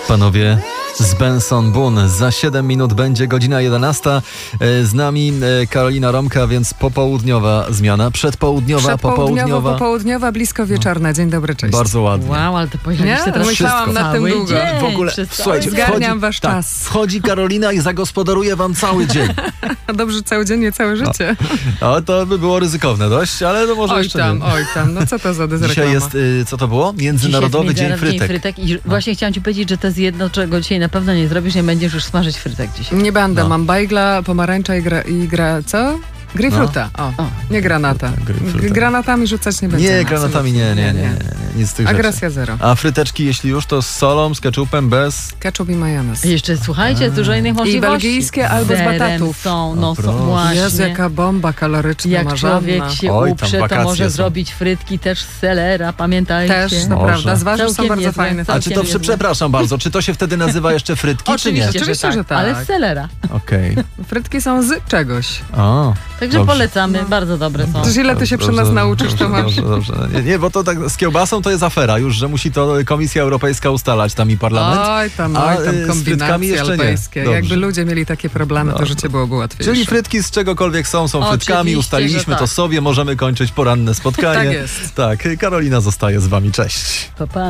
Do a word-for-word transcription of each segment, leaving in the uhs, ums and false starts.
Panowie z Benson Boone. Za siedem minut będzie godzina jedenasta. Z nami Karolina Romka, więc popołudniowa zmiana. Przedpołudniowa, popołudniowa. Popołudniowa, blisko wieczorna. Dzień dobry, cześć. Bardzo ładnie. Wow, ale to pojechaliście Nie? teraz Myślałam wszystko. nad tym Cały długo. dzień, W ogóle, przez cały słuchajcie, dzień. Zgarniam wchodzi, wasz tak, czas. wchodzi Karolina i zagospodaruje wam cały dzień. Dobrze, cały dzień, nie całe życie. O, to by było ryzykowne dość, ale to może Oj jeszcze tam, nie. oj tam. No co to za Dzisiaj dezreklama? jest, y, co to było? Międzynarodowy Dzisiaj Dzień jest Frytek. frytek. I właśnie chciałam ci powiedzieć, że to jest jedno, czego dzisiaj na pewno nie zrobisz, nie będziesz już smażyć frytek dzisiaj. Nie będę, No. mam bajgla, pomarańcza i gra, i gra co? Grejpfruta. O, O. nie granata. Grejpfruta. G- Granatami rzucać nie będziemy. Nie, granatami nie, nie, nie, nie, nic z tych rzeczy. Agresja zero. A fryteczki, jeśli już, to z solą, z keczupem, bez... Ketchup i majonez. I jeszcze słuchajcie, dużo innych możliwości. belgijskie albo z Zerem batatów. są, no O, są proszę. właśnie. Jezu, jaka bomba kaloryczna, Jak marzanna. człowiek się Oj, tam uprze, to wakacje może są. zrobić frytki też z selera, pamiętajcie. Też, to Może. prawda. Z warzyw są Całkiem bardzo niezłe. fajne. A Całkiem czy to, niezłe. przepraszam bardzo, czy to się wtedy nazywa jeszcze frytki, czy nie? Oczywiście. Oczywiście, że tak. Ale z selera. Okej. Frytki są z czegoś. O, Także dobrze. polecamy, No. bardzo dobre są. Przecież ile ty się przy nas nauczysz, to masz. Dobrze, dobrze. Nie, nie, bo to tak z kiełbasą to jest afera już, że musi to Komisja Europejska ustalać tam i Parlament. Oj tam, A, oj y, z tam frytkami kombinacje jeszcze nie. alpejskie. Dobrze. Jakby ludzie mieli takie problemy, to No. życie byłoby łatwiejsze. Czyli frytki z czegokolwiek są, są Oczywiście, frytkami, że ustaliliśmy tak. to sobie, możemy kończyć poranne spotkanie. Tak jest. Tak, Karolina zostaje z wami, cześć. Pa, pa.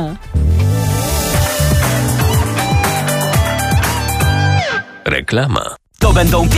Reklama. To będą